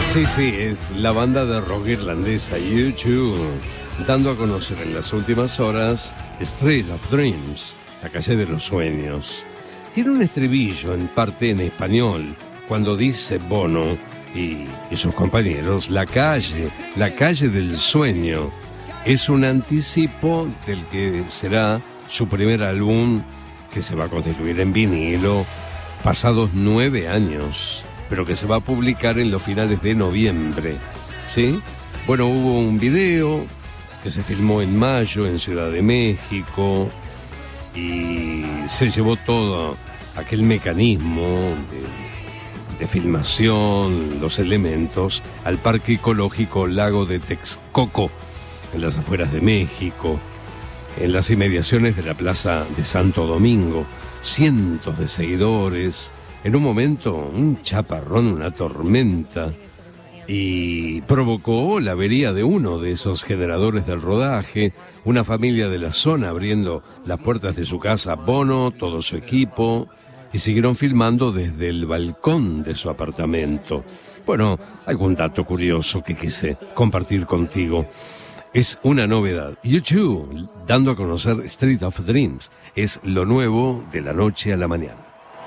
Sí, sí, es la banda de rock irlandesa U2, dando a conocer en las últimas horas Street of Dreams, la calle de los sueños. Tiene un estribillo en parte en español, cuando dice Bono y sus compañeros, la calle del sueño. Es un anticipo del que será su primer álbum, que se va a constituir en vinilo, pasados 9 años, pero que se va a publicar en los finales de noviembre, ¿sí? Bueno, hubo un video que se filmó en mayo en Ciudad de México y se llevó todo aquel mecanismo de filmación, los elementos, al Parque Ecológico Lago de Texcoco, en las afueras de México, en las inmediaciones de la Plaza de Santo Domingo. Cientos de seguidores, en un momento un chaparrón, una tormenta, y provocó la avería de uno de esos generadores del rodaje. Una familia de la zona abriendo las puertas de su casa, Bono, todo su equipo, y siguieron filmando desde el balcón de su apartamento. Bueno, algún dato curioso que quise compartir contigo. Es una novedad. U2, dando a conocer Street of Dreams, es lo nuevo de la noche a la mañana.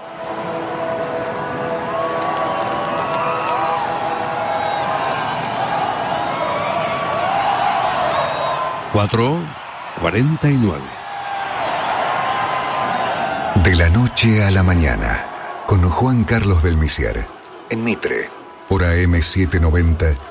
4:49. De la noche a la mañana, con Juan Carlos del Misier, en Mitre, por AM 790